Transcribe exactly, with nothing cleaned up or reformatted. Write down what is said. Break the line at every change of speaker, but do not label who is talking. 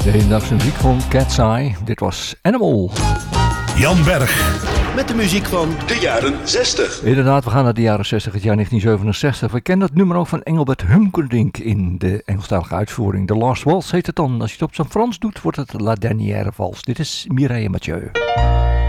De hedendaagse muziek van Cat's Eye. Dit was Animal.
Jan Berg.
Met de muziek van de jaren zestig.
Inderdaad, we gaan naar de jaren zestig, het jaar negentien zevenenzestig. We kennen dat nummer ook van Engelbert Humperdinck in de Engelstalige uitvoering. The Last Waltz heet het dan. Als je het op zijn Frans doet, wordt het La Dernière Valse. Dit is Mireille Mathieu.